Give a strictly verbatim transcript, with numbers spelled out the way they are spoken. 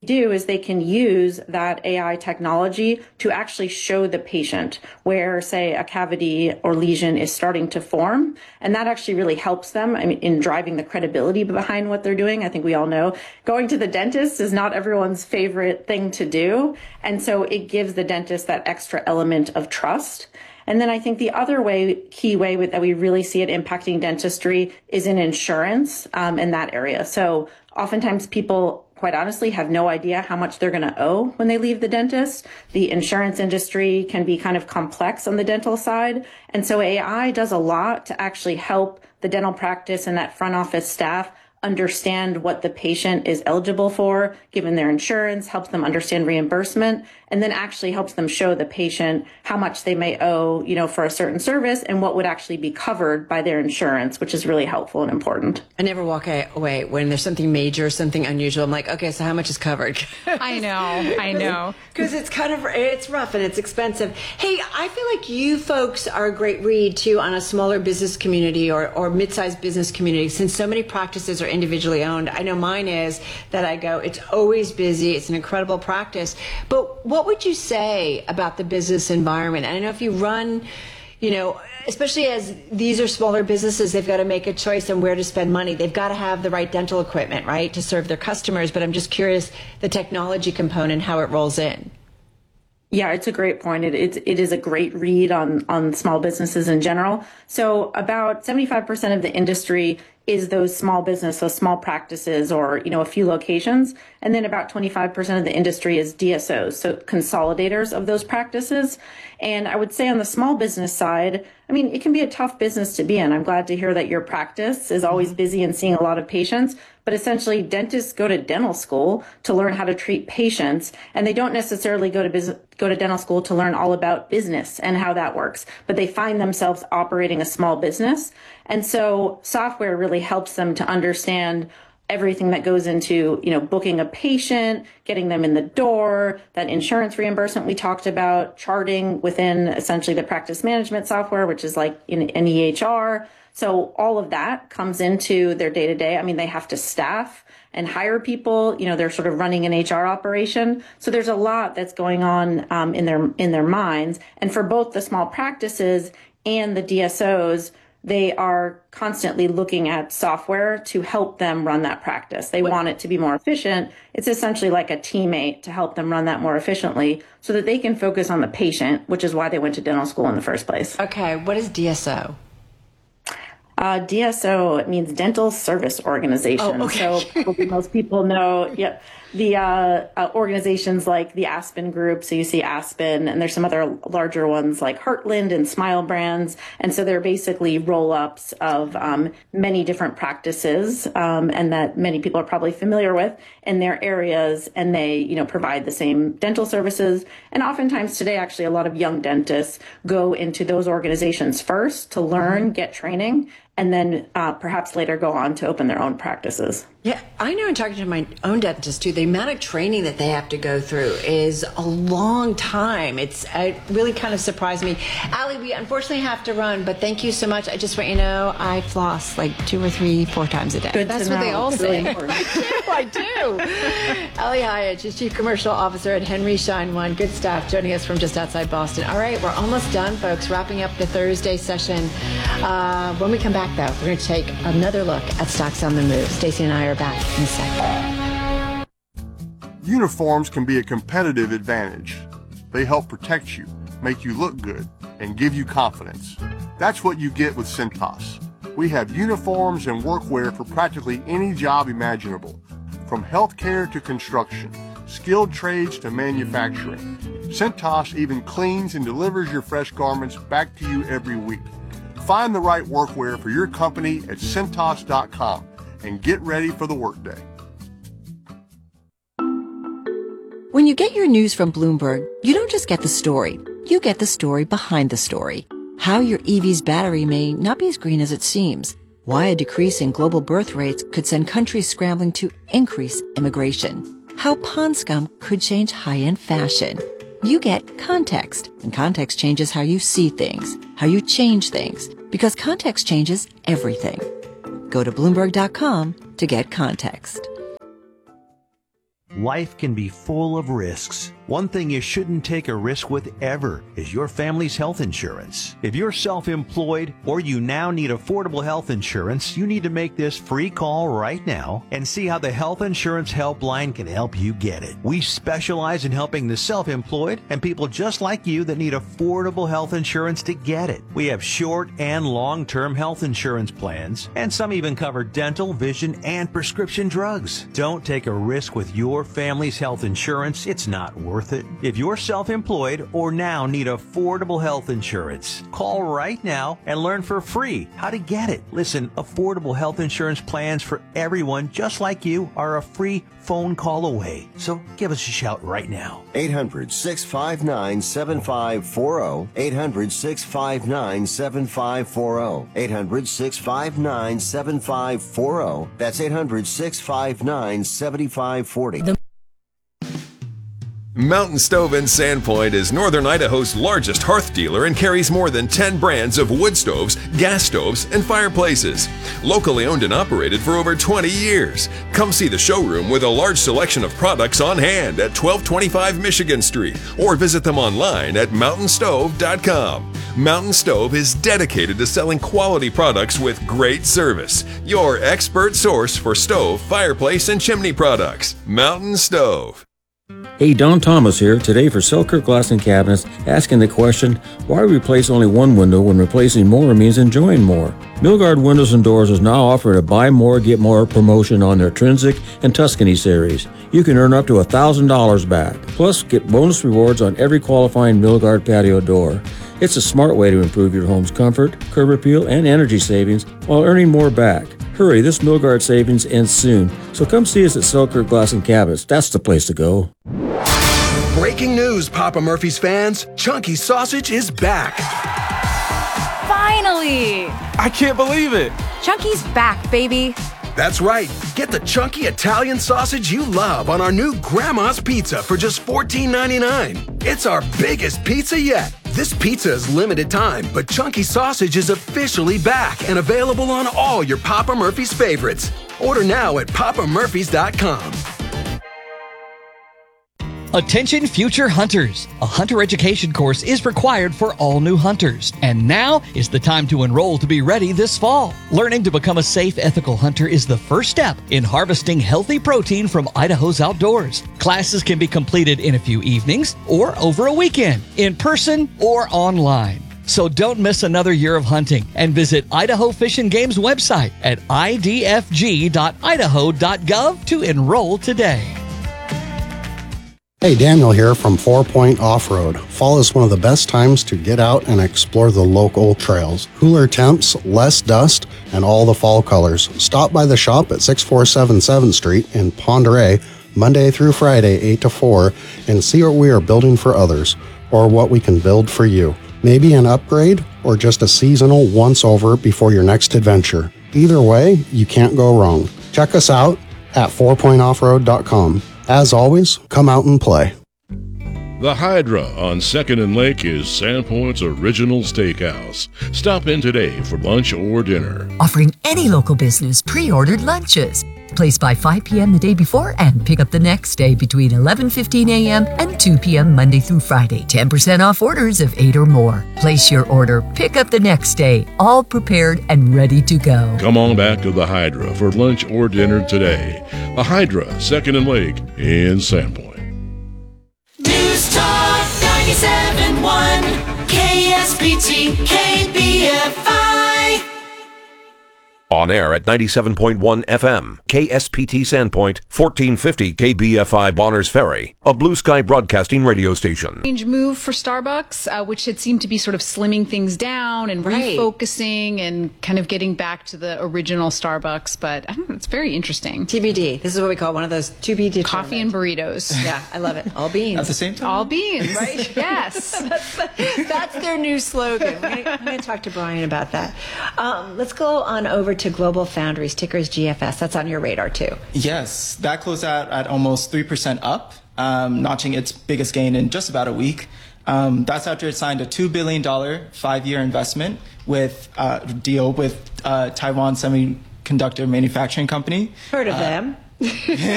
do is they can use that A I technology to actually show the patient where, say, a cavity or lesion is starting to form. And that actually really helps them, I mean, in driving the credibility behind what they're doing. I think we all know going to the dentist is not everyone's favorite thing to do. And so it gives the dentist that extra element of trust. And then I think the other way, key way that we really see it impacting dentistry is in insurance um, in that area. So oftentimes people, quite honestly, have no idea how much they're going to owe when they leave the dentist. The insurance industry can be kind of complex on the dental side. And so A I does a lot to actually help the dental practice and that front office staff understand what the patient is eligible for, given their insurance, helps them understand reimbursement, and then actually helps them show the patient how much they may owe, you know, for a certain service and what would actually be covered by their insurance, which is really helpful and important. I never walk away when there's something major, something unusual. I'm like, okay, so how much is covered? I know, I know. Because it's kind of, it's rough and it's expensive. Hey, I feel like you folks are a great read too on a smaller business community or, or mid-sized business community, since so many practices are individually owned. I know mine is that I go, it's always busy. It's an incredible practice. But what would you say about the business environment? And I know if you run, you know, especially as these are smaller businesses, they've got to make a choice on where to spend money. They've got to have the right dental equipment, right, to serve their customers. But I'm just curious, the technology component, how it rolls in. Yeah, it's a great point. It, it, it is a great read on, on small businesses in general. So about seventy-five percent of the industry is those small business, those small practices or, you know, a few locations. And then about twenty-five percent of the industry is D S Os, so consolidators of those practices. And I would say on the small business side, I mean, it can be a tough business to be in. I'm glad to hear that your practice is always busy and seeing a lot of patients. But essentially, dentists go to dental school to learn how to treat patients, and they don't necessarily go to business, go to dental school to learn all about business and how that works. But they find themselves operating a small business. And so software really helps them to understand everything that goes into, you know, booking a patient, getting them in the door, that insurance reimbursement we talked about, charting within essentially the practice management software, which is like in an E H R. So all of that comes into their day to day. I mean, they have to staff and hire people, you know, they're sort of running an H R operation. So there's a lot that's going on um, in their in their minds. And for both the small practices and the D S Os, they are constantly looking at software to help them run that practice. They want it to be more efficient. It's essentially like a teammate to help them run that more efficiently so that they can focus on the patient, which is why they went to dental school in the first place. Okay, what is D S O? Uh, D S O, it means Dental Service Organization. Oh, okay. So probably most people know, yeah, the uh, uh, organizations like the Aspen Group. So you see Aspen, and there's some other larger ones like Heartland and Smile Brands. And so they're basically roll-ups of um, many different practices, um, and that many people are probably familiar with in their areas. And they, you know, provide the same dental services. And oftentimes today, actually, a lot of young dentists go into those organizations first to learn, get training, and then uh, perhaps later go on to open their own practices. Yeah, I know in talking to my own dentist too, the amount of training that they have to go through is a long time. It's it really kind of surprised me. Allie, we unfortunately have to run, but thank you so much. I just want you to know I floss like two or three, four times a day. Good That's to what know. they all It's say. really important. I do. Allie Hyatt, she's Chief Commercial Officer at Henry Schein One. Good stuff joining us from just outside Boston. All right, we're almost done, folks. Wrapping up the Thursday session. Uh, when we come back, though, we're going to take another look at stocks on the move. Stacey and I are back in a second. Uniforms can be a competitive advantage. They help protect you, make you look good, and give you confidence. That's what you get with Cintas. We have uniforms and workwear for practically any job imaginable, from healthcare to construction, skilled trades to manufacturing. Cintas even cleans and delivers your fresh garments back to you every week. Find the right workwear for your company at Cintas dot com and get ready for the workday. When you get your news from Bloomberg, you don't just get the story. You get the story behind the story. How your E V's battery may not be as green as it seems. Why a decrease in global birth rates could send countries scrambling to increase immigration. How pond scum could change high-end fashion. You get context, and context changes how you see things, how you change things, because context changes everything. Go to Bloomberg dot com to get context. life can be full of risks. One thing you shouldn't take a risk with ever is your family's health insurance. If you're self-employed or you now need affordable health insurance, you need to make this free call right now and see how the Health Insurance Helpline can help you get it. We specialize in helping the self-employed and people just like you that need affordable health insurance to get it. We have short and long-term health insurance plans, and some even cover dental, vision, and prescription drugs. Don't take a risk with your family's health insurance. It's not worth it. If you're self-employed or now need affordable health insurance, call right now and learn for free how to get it. Listen, affordable health insurance plans for everyone just like you are a free phone call away. So give us a shout right now. eight hundred, six five nine, seven five four zero. eight hundred, six five nine, seven five four zero. eight hundred, six five nine, seven five four zero. That's eight hundred, six five nine, seven five four zero. Mountain Stove in Sandpoint is Northern Idaho's largest hearth dealer and carries more than ten brands of wood stoves, gas stoves, and fireplaces. Locally owned and operated for over twenty years. Come see the showroom with a large selection of products on hand at twelve twenty-five Michigan Street or visit them online at mountain stove dot com. Mountain Stove is dedicated to selling quality products with great service. Your expert source for stove, fireplace, and chimney products. Mountain Stove. Hey, Don Thomas here, today for Selkirk Glass and Cabinets, asking the question, why replace only one window when replacing more means enjoying more? Milgard Windows and Doors is now offering a buy more, get more promotion on their Trinsic and Tuscany series. You can earn up to one thousand dollars back. Plus, get bonus rewards on every qualifying Milgard patio door. It's a smart way to improve your home's comfort, curb appeal, and energy savings while earning more back. Hurry, this Milgard savings ends soon, so come see us at Selkirk Glass and Cabinets. That's the place to go. Breaking news, Papa Murphy's fans. Chunky Sausage is back. Finally! I can't believe it. Chunky's back, baby. That's right. Get the chunky Italian sausage you love on our new Grandma's Pizza for just fourteen ninety-nine. It's our biggest pizza yet. This pizza is limited time, but Chunky Sausage is officially back and available on all your Papa Murphy's favorites. Order now at papa murphys dot com. Attention future hunters! A hunter education course is required for all new hunters, and now is the time to enroll to be ready this fall. Learning to become a safe, ethical hunter is the first step in harvesting healthy protein from Idaho's outdoors. Classes can be completed in a few evenings or over a weekend, in person or online. So don't miss another year of hunting and visit Idaho Fish and Game's website at I D F G dot idaho dot gov to enroll today. Hey, Daniel here from Four Point Off-Road. Fall is one of the best times to get out and explore the local trails. Cooler temps, less dust, and all the fall colors. Stop by the shop at six four seven seventh Street in Pend Oreille, Monday through Friday, eight to four, and see what we are building for others, or what we can build for you. Maybe an upgrade, or just a seasonal once-over before your next adventure. Either way, you can't go wrong. Check us out at four point off road dot com. As always, come out and play. The Hydra on second and Lake is Sandpoint's original steakhouse. Stop in today for lunch or dinner. Offering any local business pre-ordered lunches. Place by five p.m. the day before and pick up the next day between eleven fifteen a.m. and two p.m. Monday through Friday. ten percent off orders of eight or more. Place your order, pick up the next day, all prepared and ready to go. Come on back to the Hydra for lunch or dinner today. The Hydra, second and Lake in Sandpoint. News Talk ninety-seven point one K S B T K B F I. On air at ninety-seven point one F M, K S P T Sandpoint, fourteen fifty K B F I Bonners Ferry, a Blue Sky Broadcasting radio station. Strange move for Starbucks, uh, which had seemed to be sort of slimming things down and Right. refocusing and kind of getting back to the original Starbucks. But I don't know, it's very interesting. T B D. This is what we call one of those to be determined. Coffee and burritos. Yeah, I love it. All beans. At the same time? All beans, right? Yes. that's, the, that's their new slogan. We're gonna, I'm going to talk to Brian about that. Um, let's go on over to Global Foundries, ticker is G F S. That's on your radar too. Yes, that closed out at almost three percent up, um, notching its biggest gain in just about a week. Um, that's after it signed a two billion dollars five-year investment with uh, deal with uh, Taiwan Semiconductor Manufacturing Company. Heard of uh, them.